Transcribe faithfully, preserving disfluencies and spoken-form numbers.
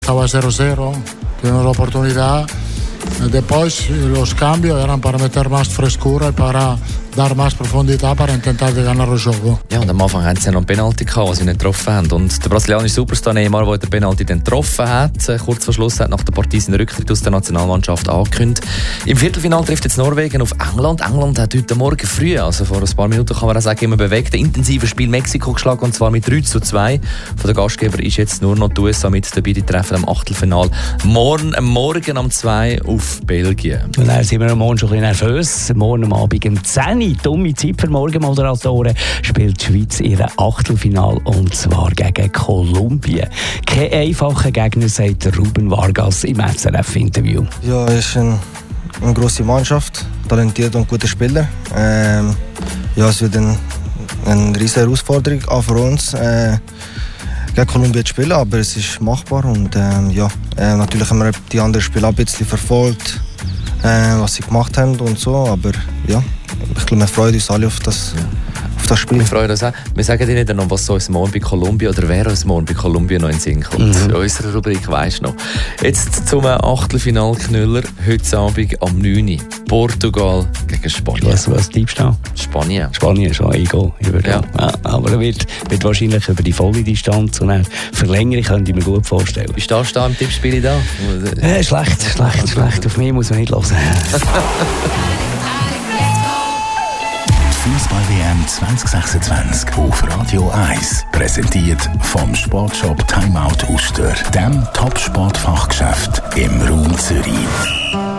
Stava zero zero, tiene l'opportunità. Después los cambios eran para meter más frescura y para dar más profundidad para intentar de ganar el juego. Ja, und am Anfang hatten sie ja noch einen Penalty gehabt, den sie nicht getroffen haben. Und der brasilianische Superstar Neymar, der den Penalty dann getroffen hat, kurz vor Schluss hat nach der Partie seinen Rücktritt aus der Nationalmannschaft angekündigt. Im Viertelfinale trifft jetzt Norwegen auf England. England hat heute Morgen früh, also vor ein paar Minuten kann man auch sagen, immer bewegt, ein intensives Spiel Mexiko geschlagen, und zwar mit drei zu zwei. Von der Gastgeber ist jetzt nur noch die U S A mit dabei, die treffen am Achtelfinale morgen, morgen um zwei auf Belgien. Und dann sind wir am Morgen schon ein bisschen nervös. Morgen am Abend um zehn Uhr, dumme Zeit für Morgenmoderatoren, spielt die Schweiz ihr Achtelfinale, und zwar gegen Kolumbien. Kein einfacher Gegner, sagt Ruben Vargas im S R F-Interview. Ja, es ist ein, eine grosse Mannschaft, talentiert und gute Spieler. Ähm, ja, es wird ein, eine riesige Herausforderung auch für uns, äh, gegen Kolumbien zu spielen, aber es ist machbar. Und ähm, ja, äh, natürlich haben wir die anderen Spiele ein bisschen verfolgt, äh, was sie gemacht haben und so, aber ja, ich glaube, wir freuen uns alle auf das, ja. auf das Spiel. Wir freuen uns auch. Wir sagen dir nicht noch, was uns morgen bei Kolumbien oder wer uns morgen bei Kolumbien noch in den Sinn kommt. Mhm. In unserer Rubrik «Weisst noch». Jetzt zum Achtelfinalknüller, heute Abend am neun Uhr. Portugal gegen Spanien. Was, was tippst du? Spanien. Spanien schon, ein Goal. Ja. Ja, aber er wird, wird wahrscheinlich über die volle Distanz und eine Verlängerung, könnte ich mir gut vorstellen. Wie stehst du da im Tippspiel da? Äh, schlecht, schlecht, schlecht. Auf mich muss man nicht hören. Fußball-W M zwanzig sechsundzwanzig auf Radio eins. Präsentiert vom Sportshop Timeout Uster, dem Top-Sportfachgeschäft im Raum Zürich.